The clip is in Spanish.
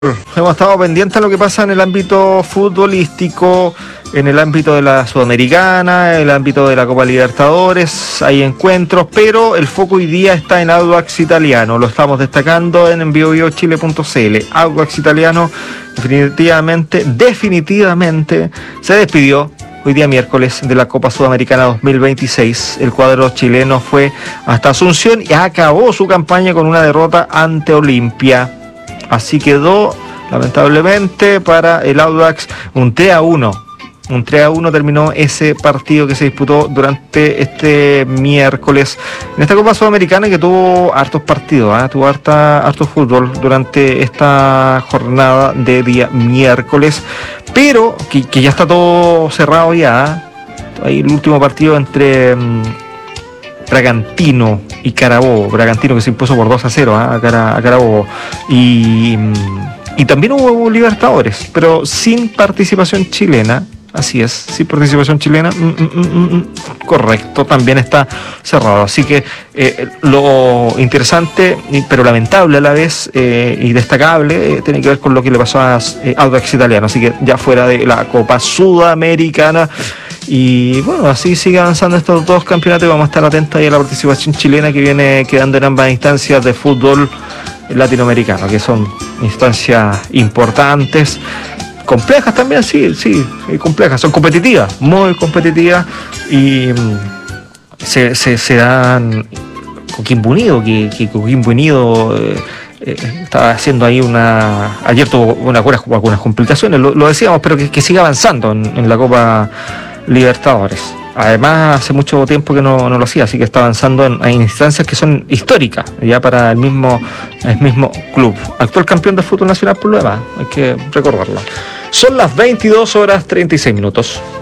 Hemos estado pendientes a lo que pasa en el ámbito futbolístico, en el ámbito de la Sudamericana, en el ámbito de la Copa Libertadores, hay encuentros, pero el foco hoy día está en Audax Italiano, lo estamos destacando en biobiochile.cl. Audax Italiano definitivamente se despidió hoy día miércoles de la Copa Sudamericana 2026. El cuadro chileno fue hasta Asunción y acabó su campaña con una derrota ante Olimpia. Así quedó, lamentablemente, para el Audax un 3-1. Un 3-1 terminó ese partido que se disputó durante este miércoles en esta Copa Sudamericana, que tuvo hartos partidos, tuvo harto fútbol durante esta jornada de día miércoles, pero que ya está todo cerrado ya. Hay el último partido entre Bragantino y Carabobo. Bragantino que se impuso por 2-0 a Carabobo. Y también hubo Libertadores, pero sin participación chilena. Así es, sin participación chilena. Correcto, también está cerrado. Así que lo interesante, pero lamentable a la vez, y destacable, tiene que ver con lo que le pasó a Audax Italiano. Así que ya fuera de la Copa Sudamericana. Y bueno, así sigue avanzando estos dos campeonatos y vamos a estar atentos ahí a la participación chilena que viene quedando en ambas instancias de fútbol latinoamericano, que son instancias importantes, complejas también, sí, complejas, son competitivas, muy competitivas, y se dan Coquimbo Unido, que Coquimbo Unido estaba haciendo ahí ayer tuvo algunas complicaciones, lo decíamos, pero que sigue avanzando en la Copa Libertadores. Además, hace mucho tiempo que no lo hacía, así que está avanzando en instancias que son históricas ya para el mismo club. Actual campeón de fútbol nacional por lo demás, hay que recordarlo. Son las 22:36.